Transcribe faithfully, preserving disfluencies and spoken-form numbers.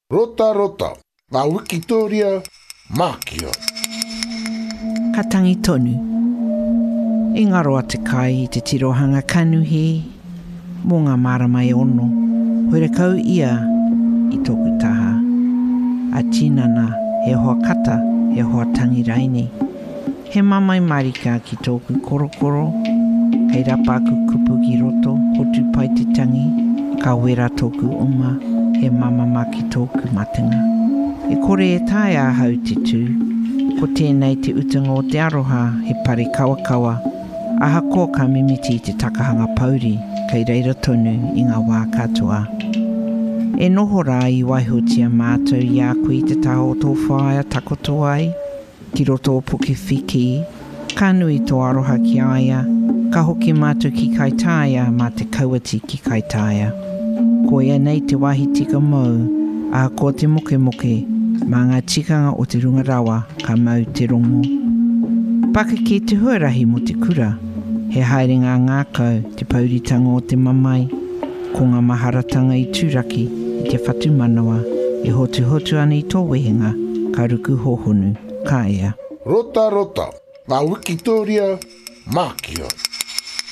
Rota rota, ngā Wikitoria, Mākia. Ka tangi tonu. I ngaroa te kai i te tirohanga kanuhi, mō ngā maramai ono, hore kau ia i tōku taha. A tinana, he hoa kata, he hoa tangi raini. He mamai marika ki tōku korokoro, hei rapāku kupu ki roto, hotu pai te tangi, ka wera tōku uma, he mamama ki tōku matinga. E kore e tae a hau te tū, ko tēnei te utanga o te aroha, he pare kawakawa, aha ko ka mimiti te takahanga pauri, kei reira tonu i ngā wā katoa. E noho rā i waihotia mātou i a kui te taho o tō whaia takoto ai, ki roto o puke whiki, ka nui tō aroha ki aia, ka hoki mātou ki kai tāia mā te kauati ki kai tāia. Ko ia nei te wahi tika mau, a ko te moke moke, mā ngā tikanga o te runga rawa ka mau te rongo. Paka ki te huarahi mo te kura, he haerenga ngākau te pauritanga o te mamai, ko ngā maharatanga i tūraki i te whatu manawa, e hotu hotu ana i tō wehenga, ka ruku hohonu, ka ea. Rota rota, ngā Wikitoria, Mākia.